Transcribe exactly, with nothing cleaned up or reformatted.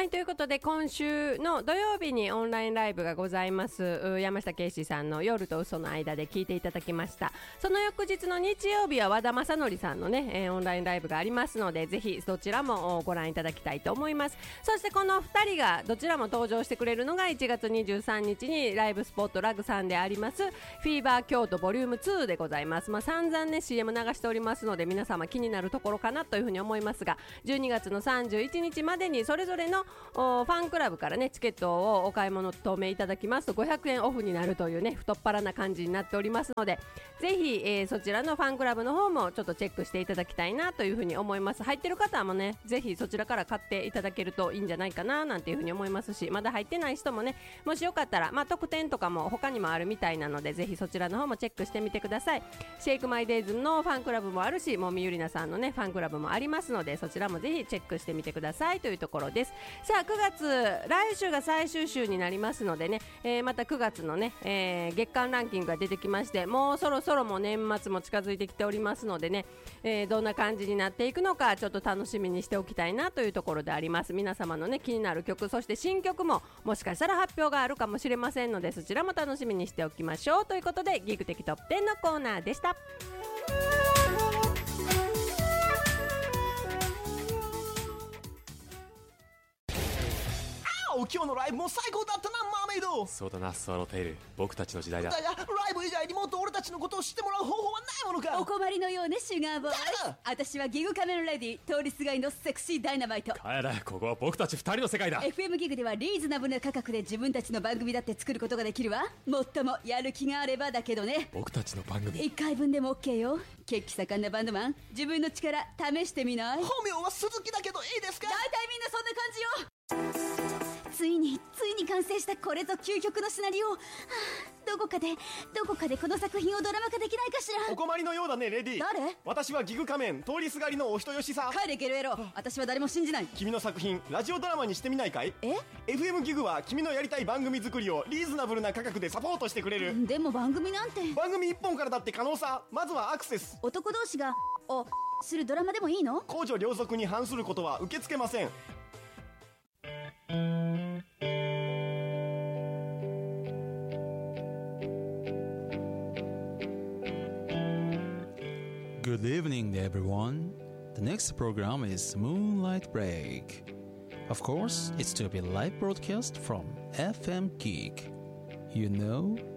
はい、ということで今週の土曜日にオンラインライブがございます。山下圭司さんの夜と嘘の間で聞いていただきました。その翌日の日曜日は和田正則さんのね、えー、オンラインライブがありますので、ぜひそちらもご覧いただきたいと思います。そしてこのふたりがどちらも登場してくれるのがいちがつにじゅうさんにちにライブスポットラグさんでありますフィーバー京都ボリュームツーでございます。まあ、散々ね シーエム 流しておりますので、皆様気になるところかなというふうに思いますが、じゅうにがつのさんじゅういちにちまでにそれぞれのファンクラブからねチケットをお買い物とめいただきますとごひゃくえんオフになるというね太っ腹な感じになっておりますので、ぜひ、えー、そちらのファンクラブの方もちょっとチェックしていただきたいなというふうに思います。入ってる方もねぜひそちらから買っていただけるといいんじゃないかななんていうふうに思いますし、まだ入ってない人もね、もしよかったら、まあ、特典とかも他にもあるみたいなので、ぜひそちらの方もチェックしてみてください。シェイクマイデイズのファンクラブもあるし、もみゆりなさんのねファンクラブもありますので、そちらもぜひチェックしてみてくださいというところです。さあくがつ、来週が最終週になりますのでね、えー、またくがつのね、えー、月間ランキングが出てきまして、もうそろそろも年末も近づいてきておりますのでね、えー、どんな感じになっていくのかちょっと楽しみにしておきたいなというところであります。皆様のね気になる曲、そして新曲ももしかしたら発表があるかもしれませんので、そちらも楽しみにしておきましょうということで、ギグ的トップじゅうのコーナーでした。 今日のライブも最高だったなマーメイド。 そうだなスワローテイル、僕たちの時代だ。 だがライブ以外にもっと俺たちのことを知ってもらう方法はないものか。 お困りのようねシュガーボーイ。私はギグ仮面レディ、通りすがりのセクシーダイナマイト。 帰れ、ここは僕たちふたりの世界だ。 エフエム ギグではリーズナブルな価格で自分たちの番組だって作ることができるわ。もっともやる気があればだけどね。 僕たちの番組いっかいぶんでも OK よ。血気盛んなバンドマン、自分の力試してみない？ 本名は鈴木だけどいいですか？ 大体みんなそんな感じよ。ついについに完成したこれぞ究極のシナリオ、はあ、どこかでどこかでこの作品をドラマ化できないかしら。 お困りのようだねレディ。 誰？ 私はギグ仮面、通りすがりのお人よしさ。 帰れゲロエロ、私は誰も信じない。 君の作品ラジオドラマにしてみないかい？ え？ エフエム ギグは君のやりたい番組作りをリーズナブルな価格でサポートしてくれる。 でも番組なんて。 番組いっぽんからだって可能さ。まずはアクセス。 男同士がおするドラマでもいいの？ 公序良俗に反することは受け付けません。 Good evening, everyone. The next program is Moonlight Break. Of course, it's to be live broadcast from エフエム Geek. You know,